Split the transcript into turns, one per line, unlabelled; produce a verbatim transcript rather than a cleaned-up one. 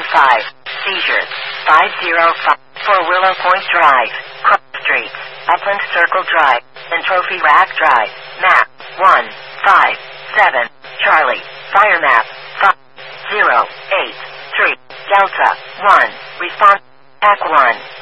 five. Seizures. five zero five. For Willow Point Drive. Cross Street. Upland Circle Drive. And Trophy Rack Drive. Map. one five seven. Charlie. Fire map. five zero eight three. Delta. one. Response. Act one.